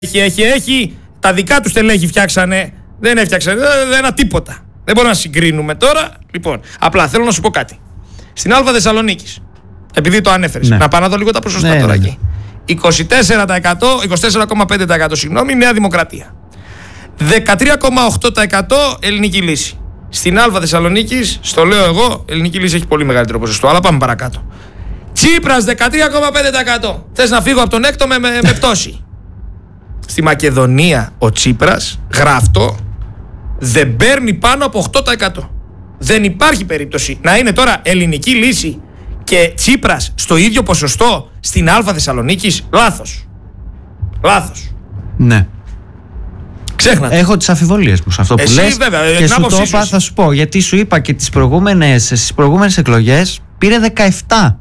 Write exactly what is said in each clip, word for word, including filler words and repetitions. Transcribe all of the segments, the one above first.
Έχει, έχει, έχει. Τα δικά του στελέχη φτιάξανε. Δεν έφτιαξαν. Δεν ένα τίποτα. Δεν μπορούμε να συγκρίνουμε τώρα. Λοιπόν, απλά θέλω να σου πω κάτι. Στην Α Θεσσαλονίκης, επειδή το ανέφερες, ναι. να πάω να δω λίγο τα ποσοστά ναι, τώρα ναι, ναι. εκεί. είκοσι τέσσερα τοις εκατό, είκοσι τέσσερα κόμμα πέντε τοις εκατό συγγνώμη, Νέα Δημοκρατία. δεκατρία κόμμα οκτώ τοις εκατό Ελληνική Λύση. Στην Α Θεσσαλονίκης, στο λέω εγώ, Ελληνική Λύση έχει πολύ μεγαλύτερο ποσοστό. Αλλά πάμε παρακάτω. Τσίπρας δεκατρία κόμμα πέντε τοις εκατό. Θες να φύγω από τον έκτο με, με, με πτώση. Στη Μακεδονία ο Τσίπρας, γράφτο, δεν παίρνει πάνω από οκτώ τοις εκατό. Δεν υπάρχει περίπτωση να είναι τώρα Ελληνική Λύση και Τσίπρας στο ίδιο ποσοστό στην Α Θεσσαλονίκης. Λάθος. Λάθος. Ναι. Ξέχνατε. Έχω τις αμφιβολίες μου σε αυτό που Εσύ, λες βέβαια, και σου το είπα, θα σου πω, γιατί σου είπα και τις προηγούμενες, στις προηγούμενες εκλογές πήρε δεκαεπτά.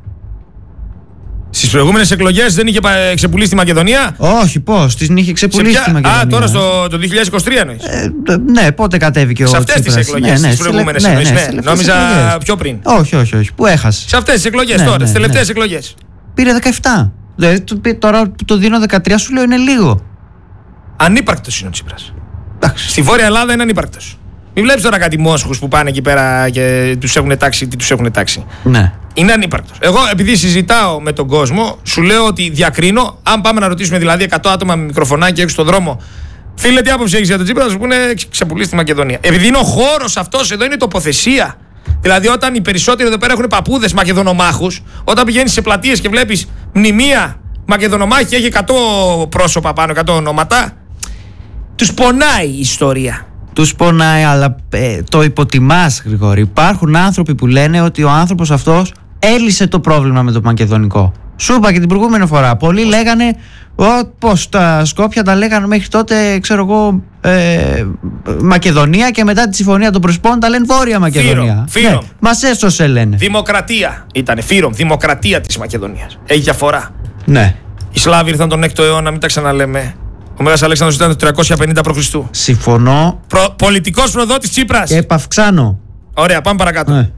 Στις προηγούμενες εκλογές δεν είχε ξεπουλήσει τη Μακεδονία. Όχι, πώς, την είχε ξεπουλήσει τη Μακεδονία. Α, τώρα στο το δύο χιλιάδες είκοσι τρία εννοείς. Ε, ναι, πότε κατέβηκε ο Τσίπρας. Σε αυτές τις εκλογές, ναι, ναι, τις προηγούμενες ναι, εννοείς. ναι, Ναι, ναι, νόμιζα εκλογές. πιο πριν. Όχι, όχι, όχι, που έχασε. Σε αυτές τις εκλογές ναι, τώρα, ναι, τις τελευταίες ναι. εκλογές. Πήρε δεκαεπτά. Δηλαδή, τώρα που το δίνω δεκατρία σου λέω είναι λίγο. Ανύπαρκτος είναι ο Τσίπρας. Εντάξει. Στη Βόρεια Ελλάδα είναι ανύπαρκτος. Μην βλέπεις τώρα κάτι μόσχους που πάνε εκεί πέρα και τους έχουν τάξει τι τους έχουν τάξει. Ναι. Είναι ανύπαρκτος. Εγώ, επειδή συζητάω με τον κόσμο, σου λέω ότι διακρίνω. Αν πάμε να ρωτήσουμε δηλαδή εκατό άτομα με μικροφωνάκι έξω στον δρόμο, φίλε, τι άποψη έχεις για τον Τσίπρα, θα σου πούνε ξεπουλήσει τη Μακεδονία. Επειδή είναι ο χώρος αυτός εδώ, είναι τοποθεσία. Δηλαδή, όταν οι περισσότεροι εδώ πέρα έχουν παππούδες Μακεδονομάχους, όταν πηγαίνεις σε πλατείες και βλέπεις μνημεία Μακεδονομάχη και έχει εκατό πρόσωπα πάνω, εκατό ονόματα, τους πονάει η ιστορία. Τους πονάει, αλλά ε, το υποτιμάς, Γρηγόρη. Υπάρχουν άνθρωποι που λένε ότι ο άνθρωπος αυτός έλυσε το πρόβλημα με το μακεδονικό. Σου είπα και την προηγούμενη φορά. Πολλοί λέγανε πως τα Σκόπια τα λέγανε μέχρι τότε, ξέρω εγώ, ε, Μακεδονία και μετά τη συμφωνία των Πρεσπών τα λένε Βόρεια Μακεδονία. Φύρομ. Ναι, μας έσωσε, λένε. Δημοκρατία ήτανε. Φύρομ. Δημοκρατία της Μακεδονίας. Έχει διαφορά. Ναι. Οι Σλάβοι ήρθαν τον έκτο αιώνα, μην τα ξαναλέμε. Ο Μέγας Αλέξανδρος ήταν το τριακόσια πενήντα π.Χ. Συμφωνώ. Προ, πολιτικός προδότης Τσίπρας. Και επαυξάνω. Ωραία, πάμε παρακάτω. Ναι.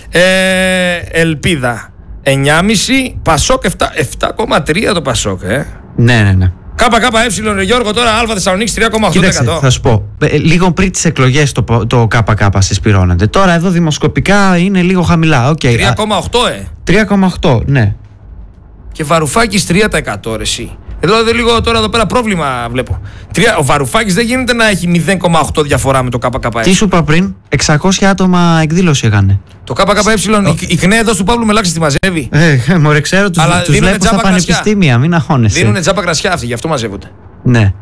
Ε, Ελπίδα εννιά κόμμα πέντε, Πασόκ επτά κόμμα τρία το Πασόκ, ε. Ναι, ναι, ναι. ΚΚΕ, ρε Γιώργο, τώρα Α Θεσσαλονίκης τρία κόμμα οκτώ τοις εκατό. Κοίταξε, θα σου πω. Ε, λίγο πριν τις εκλογές το, το ΚΚ συσπηρώνεται. Τώρα εδώ δημοσκοπικά είναι λίγο χαμηλά. Okay. τρία κόμμα οκτώ, ε. τρία κόμμα οκτώ, ναι. Και Βαρουφάκης τρία τοις εκατό, ρε εσύ. Εδώ λίγο τώρα εδώ πέρα πρόβλημα βλέπω. Τρία, ο Βαρουφάκης δεν γίνεται να έχει μηδέν κόμμα οκτώ διαφορά με το ΚΚΕ. Τι σου είπα πριν, εξακόσια άτομα εκδήλωση έκανε. Το ΚΚΕ, η, η ΚΝΕ εδώ του Παύλου Μελάκη τη μαζεύει. Ε, μωρέ, ξέρω, τους, τους βλέπω στα πανεπιστήμια, μην αγχώνεσαι. Δίνουνε τζάμπα κρασιά αυτοί, γι' αυτό μαζεύονται. Ναι.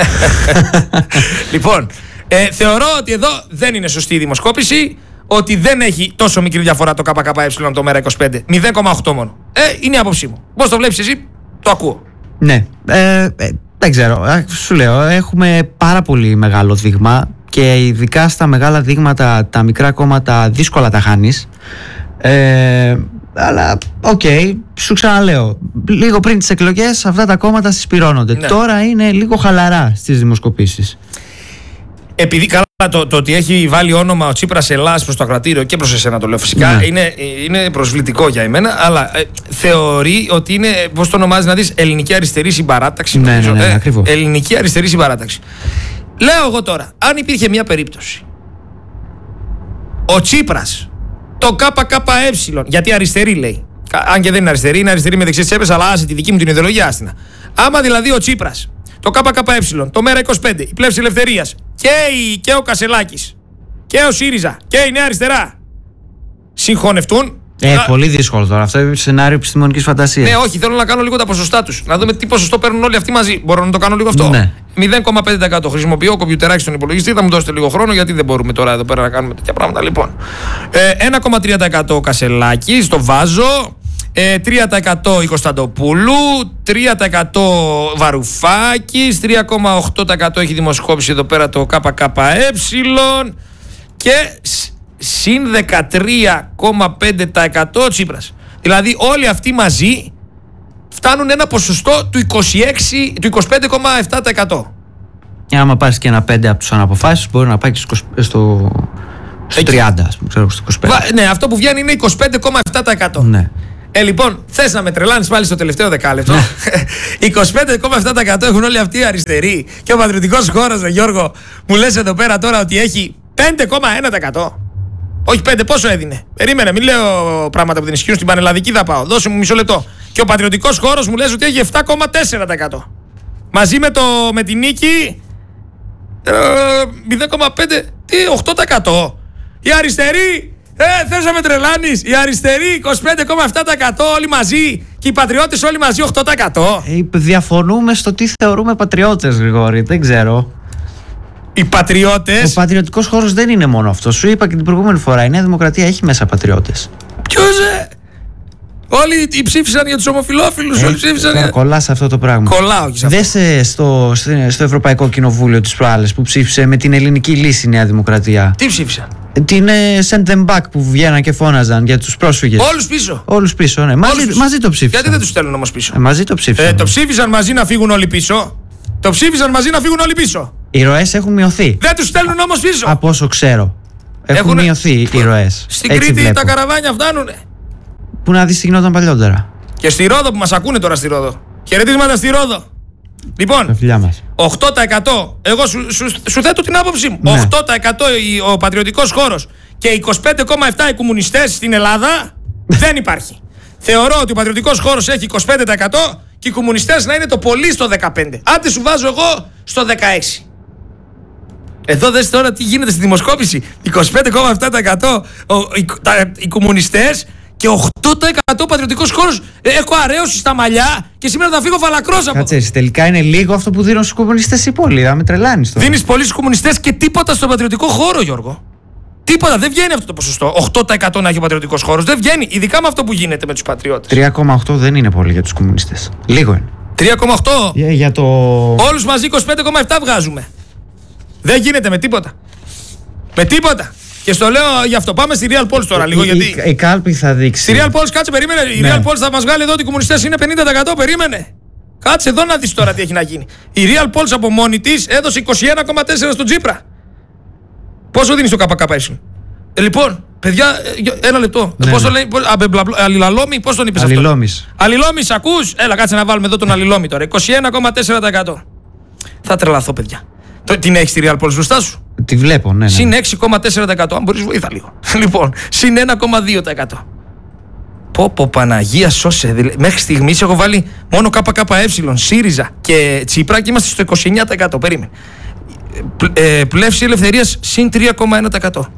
Λοιπόν, ε, θεωρώ ότι εδώ δεν είναι σωστή η δημοσκόπηση, ότι δεν έχει τόσο μικρή διαφορά το ΚΚΕ το ΜέΡΑ είκοσι πέντε. μηδέν κόμμα οκτώ μόνο. Ε, είναι η άποψή μου. Πώς το βλέπεις εσύ, το ακούω. Ναι, ε, ε, δεν ξέρω, σου λέω, έχουμε πάρα πολύ μεγάλο δείγμα και ειδικά στα μεγάλα δείγματα τα μικρά κόμματα δύσκολα τα χάνεις. Ε, αλλά, οκ, okay, σου ξαναλέω, λίγο πριν τις εκλογές αυτά τα κόμματα συσπηρώνονται. Ναι. Τώρα είναι λίγο χαλαρά στις δημοσκοπήσεις. Επειδή καλά το, το ότι έχει βάλει όνομα ο Τσίπρας Ελλάς προς το ακροατήριο και προς εσένα το λέω φυσικά, ναι. είναι, είναι προσβλητικό για εμένα, αλλά ε, θεωρεί ότι είναι, πώς το ονομάζει να δεις, ελληνική αριστερή συμπαράταξη. Ναι, ναι, ναι, ναι, ε, ακριβώς. Ελληνική αριστερή συμπαράταξη. Λέω εγώ τώρα, αν υπήρχε μια περίπτωση, ο Τσίπρας, το ΚΚΕ, γιατί αριστερή λέει, αν και δεν είναι αριστερή, είναι αριστερή με δεξιές τσέπες, αλλά άσε τη δική μου την ιδεολογία άστινα. Άμα δηλαδή ο Τσίπρας, το ΚΚΕ, το ΜέΡΑ είκοσι πέντε, η Πλεύση Ελευθερίας και, η, και ο Κασελάκης και ο ΣΥΡΙΖΑ και η Νέα Αριστερά συγχωνευτούν. Ε, να... πολύ δύσκολο τώρα. Αυτό είναι σενάριο επιστημονικής φαντασίας. Ναι, όχι, θέλω να κάνω λίγο τα ποσοστά τους. Να δούμε τι ποσοστό παίρνουν όλοι αυτοί μαζί. Μπορώ να το κάνω λίγο αυτό. Ναι. μηδέν κόμμα πέντε τοις εκατό. Χρησιμοποιώ κομπιουτεράκι στον υπολογιστή. Θα μου δώσετε λίγο χρόνο γιατί δεν μπορούμε τώρα εδώ πέρα να κάνουμε τέτοια πράγματα. Λοιπόν, ε, ένα κόμμα τρία τοις εκατό ο Κασελάκης, το βάζω. Ε, τρία τοις εκατό η Κωνσταντοπούλου, τρία τοις εκατό Βαρουφάκης, τρία κόμμα οκτώ τοις εκατό έχει δημοσκόπηση εδώ πέρα το ΚΚΕ και συν δεκατρία κόμμα πέντε τοις εκατό Τσίπρας. Δηλαδή όλοι αυτοί μαζί φτάνουν ένα ποσοστό του, είκοσι έξι, του είκοσι πέντε κόμμα επτά τοις εκατό. Και άμα πάρεις και ένα πέντε από τους αναποφάσεις μπορεί να πάει και στο, στο, στο τριάντα, ας πούμε, ξέρω, στο είκοσι πέντε. Ναι, αυτό που βγαίνει είναι είκοσι πέντε κόμμα επτά τοις εκατό. Ναι. Ε, λοιπόν, θες να με τρελάνεις πάλι στο τελευταίο δεκάλεπτο. είκοσι πέντε κόμμα επτά τοις εκατό έχουν όλοι αυτοί οι αριστεροί. Και ο πατριωτικός χώρος, ρε Γιώργο, μου λες εδώ πέρα τώρα ότι έχει πέντε κόμμα ένα τοις εκατό. Όχι πέντε, πόσο έδινε. Περίμενε, μην λέω πράγματα που δεν ισχύουν. Στην πανελλαδική θα πάω. Δώσε μου μισό λεπτό. Και ο πατριωτικός χώρος μου λες ότι έχει επτά κόμμα τέσσερα τοις εκατό. Μαζί με, το, με την νίκη. Ε, μηδέν κόμμα πέντε, τι, οκτώ τοις εκατό. Οι αριστεροί. Ε, θες να με τρελάνεις. Οι αριστεροί είκοσι πέντε κόμμα επτά τοις εκατό όλοι μαζί. Και οι πατριώτες όλοι μαζί οκτώ τοις εκατό. Ε, διαφωνούμε στο τι θεωρούμε πατριώτες, Γρηγόρη. Δεν ξέρω. Οι πατριώτες. Ο πατριωτικός χώρος δεν είναι μόνο αυτό. Σου είπα και την προηγούμενη φορά. Η Νέα Δημοκρατία έχει μέσα πατριώτες. Ποιος, ε? Όλοι οι ψήφισαν για τους ομοφυλόφιλους. Ε, όλοι ψήφισαν. Τώρα κολλάς αυτό το πράγμα. Κολλάω και σε αυτό. Δες στο, στο Ευρωπαϊκό Κοινοβούλιο τις προάλλες που ψήφισε με την ελληνική λύση η Νέα Δημοκρατία. Τι ψήφισαν? Την ε, Send them back που βγαίναν και φώναζαν για τους πρόσφυγες. Όλους πίσω. Όλους πίσω, ναι. Μαζί, Όλους πίσω. μαζί το ψήφισαν. Γιατί δεν τους στέλνουν όμως πίσω? Ε, μαζί το ψήφισαν. Ε, το ψήφισαν μαζί να φύγουν όλοι πίσω. Το ψήφισαν μαζί να φύγουν όλοι πίσω. Οι ροές έχουν μειωθεί. Δεν τους στέλνουν όμως πίσω. Από όσο ξέρω. Έχουν Έχουνε... μειωθεί οι ροές. Στην Έτσι Κρήτη βλέπω. τα καραβάνια φτάνουνε. Πού να δεις τι γινόταν παλιότερα. Και στη Ρόδο που μας ακούνε τώρα στη Ρόδο. Χαιρετίσματα στη Ρόδο. Λοιπόν, Τα φιλιά μας. οκτώ τοις εκατό. Εγώ σου, σου, σου θέτω την άποψή μου. Ναι. οκτώ τοις εκατό ο πατριωτικός χώρος και είκοσι πέντε κόμμα επτά τοις εκατό οι κομμουνιστές στην Ελλάδα δεν υπάρχει. Θεωρώ ότι ο πατριωτικός χώρος έχει είκοσι πέντε τοις εκατό και οι κομμουνιστές να είναι το πολύ στο δεκαπέντε τοις εκατό. Άντε σου βάζω εγώ στο δεκαέξι τοις εκατό. Εδώ δες τώρα τι γίνεται στη δημοσκόπηση. είκοσι πέντε κόμμα επτά τοις εκατό οι, τα, οι κομμουνιστές και οκτώ τοις εκατό πατριωτικός χώρος. Έχω αρέωση στα μαλλιά και σήμερα θα φύγω φαλακρός από. Κάτσε, τελικά είναι λίγο αυτό που δίνουν στους κομμουνιστές οι πόλοι. Θα με τρελάνεις τώρα. Δίνεις πολύ στους κομμουνιστές και τίποτα στον πατριωτικό χώρο, Γιώργο. Τίποτα, δεν βγαίνει αυτό το ποσοστό. οκτώ τοις εκατό να έχει ο πατριωτικός χώρος. Δεν βγαίνει, ειδικά με αυτό που γίνεται με τους πατριώτες. τρία κόμμα οκτώ δεν είναι πολύ για τους κομμουνιστές. Λίγο είναι. τρία κόμμα οκτώ. Για, για το... Όλους μαζί είκοσι πέντε κόμμα επτά βγάζουμε. Δεν γίνεται με τίποτα. Με τίποτα. Και στο λέω γι' αυτό. Πάμε στη Real Polls τώρα λίγο. Η, Γιατί... η, η κάλπη θα δείξει. Στη Real Polls, κάτσε, περίμενε. Η Ναι. Real Polls θα μας βγάλει εδώ ότι οι κομμουνιστές είναι πενήντα τοις εκατό. Περίμενε. Κάτσε εδώ να δεις τώρα τι έχει να γίνει. Η Real Polls από μόνη της έδωσε είκοσι ένα κόμμα τέσσερα στον Τσίπρα. Πόσο δίνει στο ΚΚΕ? Ε, λοιπόν, παιδιά, ε, ένα λεπτό. Ναι, Πώς ναι. το λέει, πώς, αμπεμπλαπλο- Αλληλαλόμη, πώς τον είπες αυτό? Αλληλόμης. Αλληλόμης, ακούς? Έλα, κάτσε να βάλουμε εδώ τον Αλληλόμη τώρα. είκοσι ένα κόμμα τέσσερα τοις εκατό. Θα τρελαθώ, παιδιά. Το, την έχεις τη Real Polls μπροστά σου? Τη βλέπω, ναι. ναι. Συν έξι κόμμα τέσσερα τοις εκατό. Αν μπορείς, βοήθα λίγο. Λοιπόν, συν ένα κόμμα δύο τοις εκατό. Πω πω Παναγία σώσε. δηλα- Μέχρι στιγμής έχω βάλει μόνο ΚΚΕ, ΣΥΡΙΖΑ και Τσίπρα και είμαστε στο είκοσι εννέα τοις εκατό. Περίμενε. Ε, πλεύση ελευθερίας συν τρία κόμμα ένα τοις εκατό.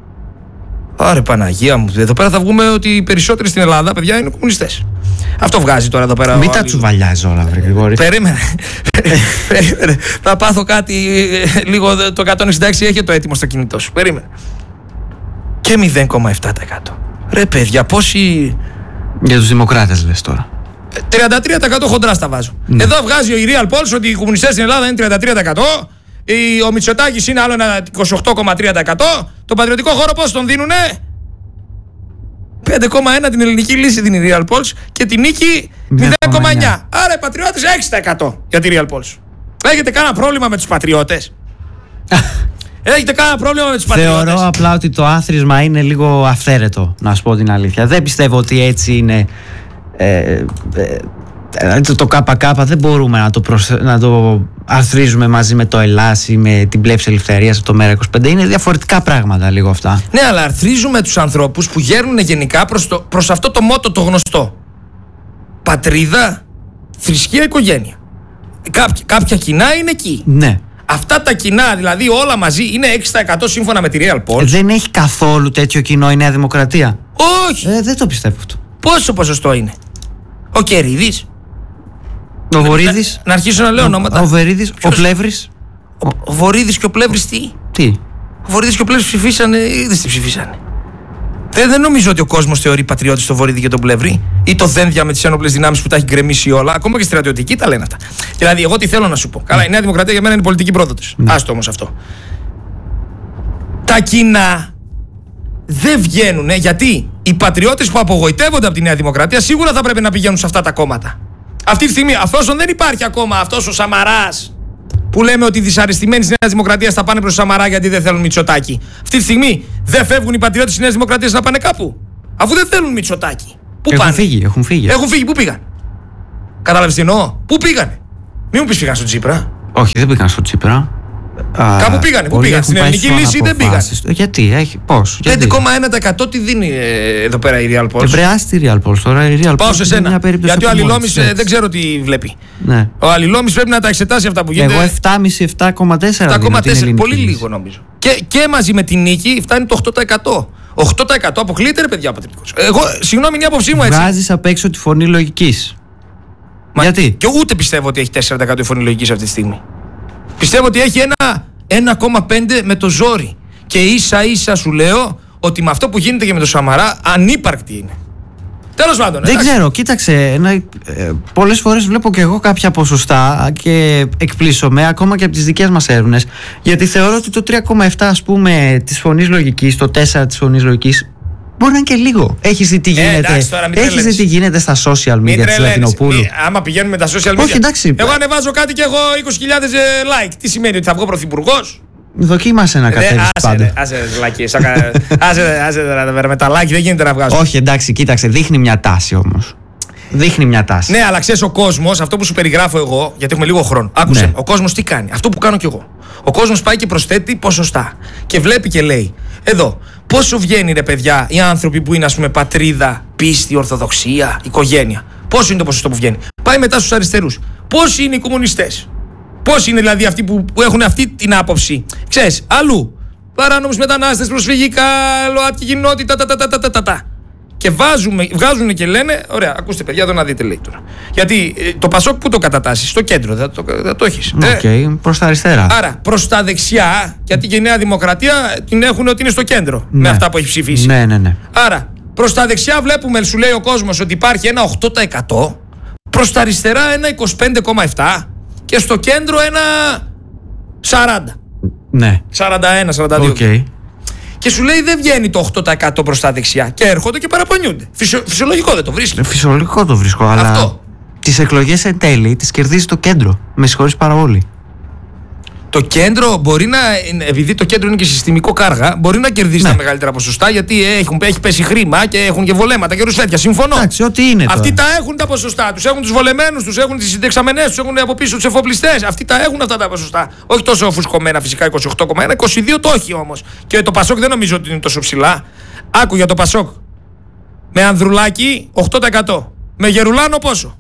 Άρε Παναγία μου. Εδώ πέρα θα βγούμε ότι οι περισσότεροι στην Ελλάδα, παιδιά, είναι κομμουνιστές. Αυτό βγάζει τώρα εδώ πέρα. Μην ο τα άλλος. τσουβαλιάζει όλα, βρε Γρηγόρη. Περίμενε. Περίμενε. Θα πάθω κάτι ε, λίγο. Το εκατόν εξήντα έξι έχει το έτοιμο στο κινητό σου. Περίμενε. Και μηδέν κόμμα επτά τοις εκατό. Ρε παιδιά, πόσοι. Για τους δημοκράτες λες τώρα. τριάντα τρία τοις εκατό χοντρά τα βάζω. Ναι. Εδώ βγάζει η Real Polls ότι οι κομμουνιστές στην Ελλάδα είναι τριάντα τρία τοις εκατό. η- Ο Μητσοτάκης είναι άλλο ένα είκοσι οκτώ κόμμα τρία τοις εκατό. Το πατριωτικό χώρο πώς τον δίνουνε? πέντε κόμμα ένα την ελληνική λύση δίνει η Real Polls και την νίκη μηδέν κόμμα εννιά. Άρα οι πατριώτες έξι τοις εκατό για τη Real Polls. Έχετε κανένα πρόβλημα με τους πατριώτες? Έχετε κανένα πρόβλημα με τους πατριώτες? Θεωρώ απλά ότι το άθροισμα είναι λίγο αυθαίρετο, να σου πω την αλήθεια. Δεν πιστεύω ότι έτσι είναι. Ε, ε, ε, το, το ΚΚ δεν μπορούμε να το, προσε... να το αθροίζουμε μαζί με το Ελλάς ή με την πλεύση ελευθερίας από το Μέρα είκοσι πέντε. Είναι διαφορετικά πράγματα λίγο αυτά. Ναι, αλλά αρθρίζουμε τους ανθρώπους που γέρνουν γενικά προς, το, προς αυτό το μότο το γνωστό. Πατρίδα, θρησκεία, οικογένεια. Κάποια, κάποια κοινά είναι εκεί. Ναι. Αυτά τα κοινά, δηλαδή όλα μαζί, είναι έξι τοις εκατό σύμφωνα με τη Real Polls. Δεν έχει καθόλου τέτοιο κοινό η Νέα Δημοκρατία. Όχι. Ε, δεν το πιστεύω αυτό. Πόσο ποσοστό είναι? Ο Κερίδης. Ο Βορύδης. Να, να αρχίσω να λέω ονόματα. Ο Βερίδης. Ο Ποιος? Πλεύρης. Ο, ο Βορύδης και ο Πλεύρης τι? Τι. Ο Βορύδης και ο Πλεύρης ψηφίσανε ή δεν στη ψηφίσανε? Δεν, δεν νομίζω ότι ο κόσμος θεωρεί πατριώτη στο Βορύδη και τον Πλεύρη ή το δένδια με τις ένοπλες δυνάμεις που τα έχει γκρεμίσει όλα. Ακόμα και στρατιωτικοί τα λένε αυτά. Δηλαδή, εγώ τι θέλω να σου πω. Καλά, η Νέα Δημοκρατία για μένα είναι πολιτική πρόδοτης. Ναι. Άστο όμως αυτό. Τα κοινά δεν βγαίνουν γιατί οι πατριώτες που απογοητεύονται από τη Νέα Δημοκρατία σίγουρα θα πρέπει να πηγαίνουν σε αυτά τα κόμματα. Αυτή τη στιγμή, αφόσον δεν υπάρχει ακόμα αυτός ο Σαμαράς που λέμε ότι οι δυσαρεστημένοι της Νέας Δημοκρατίας θα πάνε προς Σαμαρά γιατί δεν θέλουν Μητσοτάκη. Αυτή τη στιγμή δεν φεύγουν οι πατριώτες της Νέας Δημοκρατίας να πάνε κάπου. Αφού δεν θέλουν Μητσοτάκη. Πού έχουν πάνε. Φύγει, έχουν φύγει. Έχουν φύγει, πού πήγαν. Κατάλαβες τι εννοώ. Πού πήγανε. Μην μου πεις πήγαν στον Τσίπρα. Όχι, δεν πήγαν στο Τσίπρα. Κάπου πήγανε. Πού πήγαν. Στην ελληνική λύση δεν πήγαν. Γιατί, έχει, πώς. πέντε κόμμα ένα τοις εκατό τι δίνει ε, εδώ πέρα η Real Pulse. Εμπρεάσει τη Real Pulse τώρα. Η Real Πάω Pulse σε σένα. Γιατί ο Αλληλόμης ε, δεν ξέρω τι βλέπει. Ναι. Ο Αλληλόμης πρέπει να τα εξετάσει αυτά που γίνεται. Εγώ επτά κόμμα πέντε επτά κόμμα τέσσερα. επτά κόμμα τέσσερα. Πολύ λίγο νομίζω. Και, και μαζί με την νίκη φτάνει το οκτώ τοις εκατό. οκτώ τοις εκατό αποκλείεται ρε παιδιά από Ατρητικός. Εγώ, συγγνώμη, είναι η άποψή μου έτσι. Βγάζεις απ' έξω τη φωνή λογικής. Μα, γιατί? Και ούτε πιστεύω ότι έχει τέσσερα τοις εκατό η φωνή λογικής αυτή τη στιγμή. Πιστεύω ότι έχει ένα ένα κόμμα πέντε με το ζόρι. Και ίσα ίσα σου λέω ότι με αυτό που γίνεται και με το Σαμαρά ανύπαρκτη είναι. Τέλος πάντων. Δεν εντάξει. ξέρω, κοίταξε. Ε, πολλές φορές βλέπω και εγώ κάποια ποσοστά και εκπλήσωμαι ακόμα και από τις δικές μας έρευνες. Γιατί θεωρώ ότι το τρία κόμμα επτά ας πούμε της φωνής λογικής, το τέσσερα της φωνής λογικής, μπορεί να είναι και λίγο. Έχεις δει τι γίνεται, εντάξει, τώρα, έχεις δει τι γίνεται στα social media της Λατινοπούλου. Μη, άμα πηγαίνουμε τα social media. Όχι, εντάξει. Εγώ ανεβάζω κάτι και έχω είκοσι χιλιάδες like. Τι σημαίνει, ότι θα βγω πρωθυπουργός. Δοκίμασε να κατέβεις πάντα. Άσε λάκη. Άσε με τα like δεν γίνεται να βγάζω. Όχι, εντάξει, κοίταξε, δείχνει μια τάση όμως. Δείχνει μια τάση. Ναι, αλλά ξέρεις ο κόσμος, αυτό που σου περιγράφω εγώ, γιατί έχουμε λίγο χρόνο. Άκουσε, Ναι. ο κόσμος τι κάνει, αυτό που κάνω κι εγώ. Ο κόσμος πάει και προσθέτει ποσοστά. Και βλέπει και λέει, εδώ, πόσο βγαίνει ρε παιδιά οι άνθρωποι που είναι ας πούμε πατρίδα, πίστη, ορθοδοξία, οικογένεια. Πόσο είναι το ποσοστό που βγαίνει. Πάει μετά στους αριστερούς. Πόσοι είναι οι κομμουνιστές. Πόσοι είναι δηλαδή αυτοί που, που έχουν αυτή την άποψη. Ξέρεις, αλλού. Παράνομους μετανάστες, προσφυγικά, ΛΟΑΤΚΙ κοινότητα, τα, τα, τα, τα, τα, τα, τα. Και βάζουμε, βγάζουν και λένε, ωραία, ακούστε παιδιά, εδώ να δείτε λέει τώρα. Γιατί ε, το Πασόκ που το κατατάσσει, στο κέντρο, δεν το, δεν το έχεις. Οκ, okay, προς τα αριστερά. Άρα προς τα δεξιά, γιατί και η Νέα Δημοκρατία την έχουν ότι είναι στο κέντρο Ναι. με αυτά που έχει ψηφίσει. Ναι, ναι, ναι. Άρα προς τα δεξιά βλέπουμε, σου λέει ο κόσμος, ότι υπάρχει ένα οκτώ τοις εκατό, προς τα αριστερά ένα είκοσι πέντε κόμμα επτά τοις εκατό και στο κέντρο ένα σαράντα τοις εκατό. Ναι. σαράντα ένα σαράντα δύο. Okay. Και σου λέει δεν βγαίνει το οκτώ τοις εκατό προς τα δεξιά. Και έρχονται και παραπονιούνται. Φυσιο, φυσιολογικό δεν το βρίσκει. Φυσιολογικό το βρίσκω, αλλά Αυτό. τις εκλογές εν τέλει τις κερδίζει το κέντρο. Με συγχωρείς πάρα πολύ. Το κέντρο μπορεί να, επειδή το κέντρο είναι και συστημικό κάργα, μπορεί να κερδίσει Ναι. τα μεγαλύτερα ποσοστά γιατί έχουν, έχει πέσει χρήμα και έχουν και βολέματα και ρουσφέτια. Συμφωνώ. Εντάξει, ό,τι είναι τώρα. Αυτοί τα έχουν τα ποσοστά του. Έχουν του βολεμένους του, έχουν τις συντεξαμενές του, έχουν από πίσω του εφοπλιστές. Αυτοί τα έχουν αυτά τα ποσοστά. Όχι τόσο φουσκωμένα φυσικά, είκοσι οκτώ κόμμα ένα, είκοσι δύο το όχι όμως. Και το Πασόκ δεν νομίζω ότι είναι τόσο ψηλά. Άκου για το Πασόκ. Με Ανδρουλάκη οκτώ τοις εκατό. Με Γερουλάνο πόσο.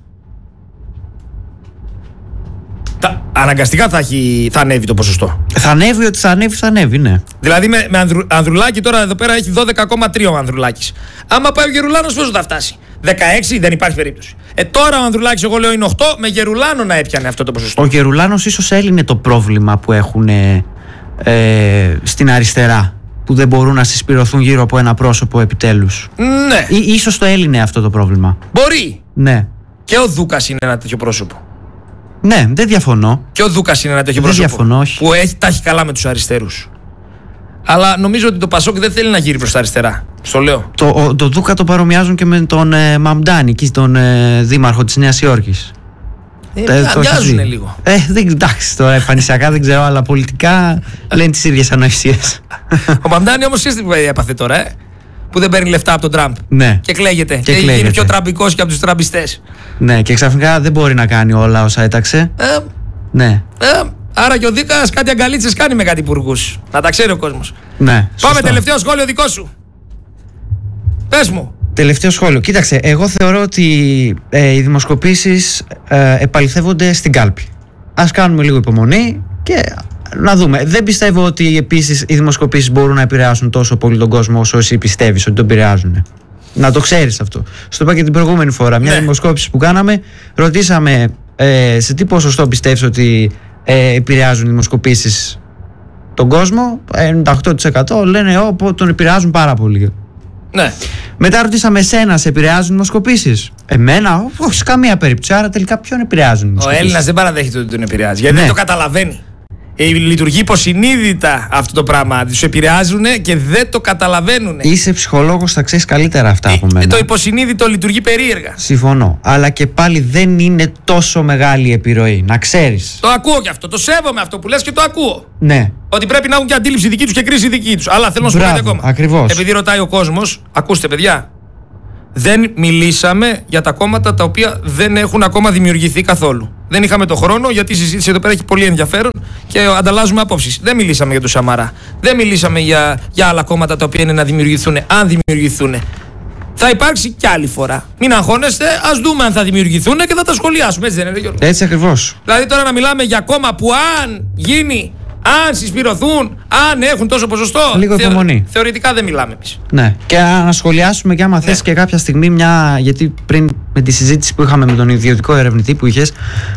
Τα, αναγκαστικά θα, έχει, θα ανέβει το ποσοστό. Θα ανέβει, ότι θα ανέβει, θα ανέβει, ναι. Δηλαδή με, με Ανδρου, Ανδρουλάκη τώρα εδώ πέρα έχει δώδεκα κόμμα τρία ο Ανδρουλάκης. Άμα πάει ο Γερουλάνος πόσο θα φτάσει. δεκαέξι δεν υπάρχει περίπτωση. Ε, τώρα ο Ανδρουλάκης εγώ λέω είναι οκτώ, με Γερουλάνο να έπιανε αυτό το ποσοστό. Ο Γερουλάνος ίσως έλυνε το πρόβλημα που έχουν ε, ε, στην αριστερά. Που δεν μπορούν να συσπηρωθούν γύρω από ένα πρόσωπο επιτέλους. Ναι. Ή, ίσως το έλυνε αυτό το πρόβλημα. Μπορεί. Ναι. Και ο Δούκας είναι ένα τέτοιο πρόσωπο. Ναι, δεν διαφωνώ. Και ο Δούκας είναι ένα τέτοιο Δεν πρόσωπο. διαφωνώ, όχι. Που έχει, τα έχει καλά με τους αριστερούς. Αλλά νομίζω ότι το Πασόκ δεν θέλει να γύρει προς τα αριστερά. Στο λέω. Το, ο, το Δούκα το παρομοιάζουν και με τον ε, Μαμντάνη, εκεί τον ε, δήμαρχο της Νέας Υόρκης. Ε, Αδειάζουν λίγο. Ε, δεν, εντάξει, τώρα εμφανισιακά δεν ξέρω, αλλά πολιτικά λένε τις ίδιες ανοησίες. Ο Μαμντάνη όμως ξέρεις τι έπαθε τώρα, ε? Που δεν παίρνει λεφτά από τον Τραμπ. Ναι. Και κλαίγεται. Και Και κλαίγεται. είναι πιο τραμπικός και από τους τραμπιστές. Ναι, και ξαφνικά δεν μπορεί να κάνει όλα όσα έταξε. Ε, Ναι, ε, άρα και ο Δίκας κάτι αγκαλίτσες κάνει με κάτι υπουργούς. Να τα ξέρει ο κόσμος. ναι. Πάμε σωστό. τελευταίο σχόλιο δικό σου. Πες μου. Τελευταίο σχόλιο. Κοίταξε, εγώ θεωρώ ότι ε, οι δημοσκοπήσεις ε, επαληθεύονται στην κάλπη. Ας κάνουμε λίγο υπομονή και να δούμε. Δεν πιστεύω ότι επίσης οι δημοσκοπήσεις μπορούν να επηρεάσουν τόσο πολύ τον κόσμο όσο εσύ πιστεύεις ότι τον επηρεάζουν. Να το ξέρεις αυτό. Στο είπα και την προηγούμενη φορά. Μια Ναι. δημοσκόπηση που κάναμε, ρωτήσαμε ε, σε τι ποσοστό πιστεύεις ότι ε, επηρεάζουν οι δημοσκοπήσεις τον κόσμο. ενενήντα οκτώ τοις εκατό λένε ότι τον επηρεάζουν πάρα πολύ. Ναι. Μετά ρωτήσαμε εσένα, σε επηρεάζουν οι δημοσκοπήσεις. Εμένα, όχι σε καμία περίπτωση. Άρα τελικά ποιον επηρεάζουν οι Ο δημοσκοπήσεις. Έλληνας δεν παραδέχεται ότι τον επηρεάζει. Γιατί Ναι. δεν το καταλαβαίνει. Ε, λειτουργεί υποσυνείδητα αυτό το πράγμα. Τους επηρεάζουν και δεν το καταλαβαίνουν. Είσαι ψυχολόγος, θα ξέρεις καλύτερα αυτά από Ε, μένα. το υποσυνείδητο λειτουργεί περίεργα. Συμφωνώ. Αλλά και πάλι δεν είναι τόσο μεγάλη επιρροή. Να ξέρεις. Το ακούω και αυτό. Το σέβομαι αυτό που λες και το ακούω. Ναι. Ότι πρέπει να έχουν και αντίληψη δική τους και κρίση δική τους. Αλλά θέλω να σου πω Μπράβο, κάτι ακόμα. ακριβώς. Επειδή ρωτάει ο κόσμος, ακούστε παιδιά, Δεν μιλήσαμε για τα κόμματα τα οποία δεν έχουν ακόμα δημιουργηθεί καθόλου. Δεν είχαμε το χρόνο, γιατί η συζήτηση εδώ πέρα έχει πολύ ενδιαφέρον και ανταλλάζουμε απόψεις. Δεν μιλήσαμε για τον Σαμαρά. Δεν μιλήσαμε για, για άλλα κόμματα τα οποία είναι να δημιουργηθούν, αν δημιουργηθούν. Θα υπάρξει κι άλλη φορά. Μην αγχώνεστε, ας δούμε αν θα δημιουργηθούν και θα τα σχολιάσουμε. Έτσι δεν είναι, Γιώργο? Έτσι ακριβώς. Δηλαδή τώρα να μιλάμε για κόμμα που αν γίνει, αν συσπηρωθούν, αν έχουν τόσο ποσοστό. Λίγο υπομονή. Θεω, θεωρητικά δεν μιλάμε εμείς. Ναι. Και να σχολιάσουμε και άμα ναι. θες και κάποια στιγμή μια. Γιατί πριν με τη συζήτηση που είχαμε με τον ιδιωτικό ερευνητή που είχες,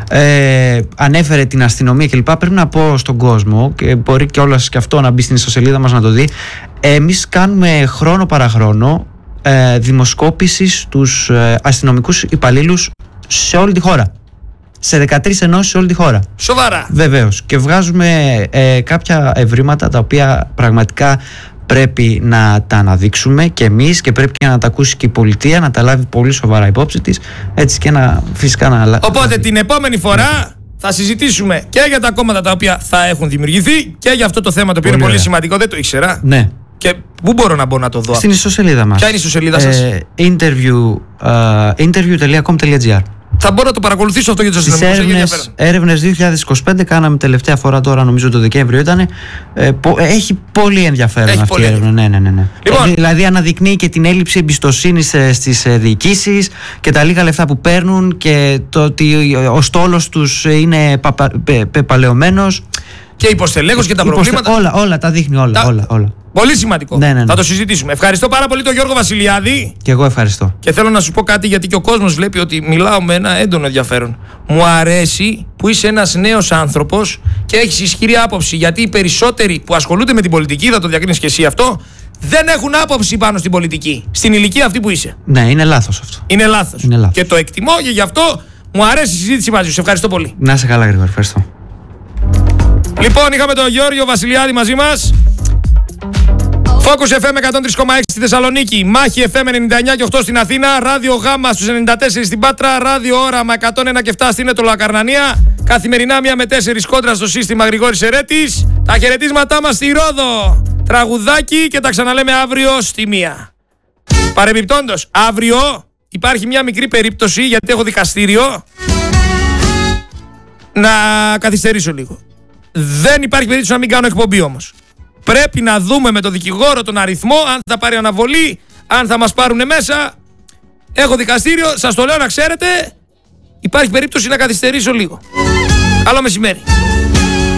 ε, ανέφερε την αστυνομία κλπ. Πρέπει να πω στον κόσμο, και μπορεί κιόλας και αυτό να μπει στην ιστοσελίδα μας να το δει. Εμείς κάνουμε χρόνο παρά χρόνο ε, δημοσκόπηση στους ε, αστυνομικούς υπαλλήλους σε όλη τη χώρα. Σε δεκατρείς ενώσεις σε όλη τη χώρα. Σοβαρά. Βεβαίως. Και βγάζουμε ε, κάποια ευρήματα τα οποία πραγματικά πρέπει να τα αναδείξουμε και εμείς και πρέπει και να τα ακούσει και η πολιτεία, να τα λάβει πολύ σοβαρά υπόψη της. Έτσι και να φυσικά να. Οπότε την επόμενη φορά θα συζητήσουμε και για τα κόμματα τα οποία θα έχουν δημιουργηθεί και για αυτό το θέμα το οποίο πολύ είναι πολύ σημαντικό. Δεν το ήξερα. Ναι. Και πού μπορώ να μπω να το δω? Στην ιστοσελίδα μας. Ποια είναι η ιστοσελίδα σας? Ε, interview, uh, interview τελεία com τελεία gr. Θα μπορώ να το παρακολουθήσω αυτό για τους αστυνομικούς. Στις έρευνες δύο χιλιάδες είκοσι πέντε κάναμε τελευταία φορά τώρα, νομίζω το Δεκέμβριο ήταν. Ε, πο, έχει πολύ ενδιαφέρον έχει αυτή πολύ η έρευνα. Ναι, ναι, ναι, ναι. Λοιπόν, ε, δηλαδή αναδεικνύει και την έλλειψη εμπιστοσύνης στις διοικήσεις και τα λίγα λεφτά που παίρνουν και το ότι ο στόλος τους είναι παπα, πε, πεπαλαιωμένος. Και υποστελέχος και τα υποστε... προβλήματα. Όλα, όλα τα δείχνει, όλα. Τα... όλα, όλα. Πολύ σημαντικό. Ναι, ναι, ναι. Θα το συζητήσουμε. Ευχαριστώ πάρα πολύ τον Γιώργο Βασιλιάδη. Και εγώ ευχαριστώ. Και θέλω να σου πω κάτι, γιατί και ο κόσμος βλέπει ότι μιλάω με ένα έντονο ενδιαφέρον. Μου αρέσει που είσαι ένας νέος άνθρωπος και έχεις ισχυρή άποψη. Γιατί οι περισσότεροι που ασχολούνται με την πολιτική, θα το διακρίνεις και εσύ αυτό, δεν έχουν άποψη πάνω στην πολιτική. Στην ηλικία αυτή που είσαι. Ναι, είναι λάθος αυτό. Είναι λάθος. Είναι λάθος. Και το εκτιμώ και γι' αυτό μου αρέσει η συζήτηση μαζί σου. Σε ευχαριστώ πολύ. Να είσαι καλά, Γρηγόρη. Ευχαριστώ. Λοιπόν, είχαμε τον Γιώργο Βασιλιάδη μαζί μας. Focus εφ εμ εκατόν τρία κόμμα έξι στη Θεσσαλονίκη, Μάχη εφ εμ ενενήντα εννιά και οκτώ στην Αθήνα, Ράδιο Γάμα στους ενενήντα τέσσερα στην Πάτρα, Ράδιο Όραμα εκατόν ένα και επτά στην Ετωλακαρνανία. Καθημερινά μία με τέσσερις κόντρα στο σύστημα Γρηγόρης Ερέτης. Τα χαιρετίσματά μας στη Ρόδο. Τραγουδάκι και τα ξαναλέμε αύριο στη μία. Παρεμπιπτόντως, αύριο υπάρχει μια μικρή περίπτωση, γιατί έχω δικαστήριο, να καθυστερήσω λίγο. Δεν υπάρχει περίπτωση να μην κάνω εκπομπή όμως. Πρέπει να δούμε με τον δικηγόρο τον αριθμό, αν θα πάρει αναβολή, αν θα μας πάρουν μέσα. Έχω δικαστήριο, σας το λέω να ξέρετε. Υπάρχει περίπτωση να καθυστερήσω λίγο. Καλό μεσημέρι.